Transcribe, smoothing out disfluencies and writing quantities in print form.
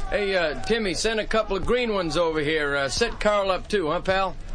Hey, Timmy, send a couple of green ones over here. Set Carl up, too, huh, pal?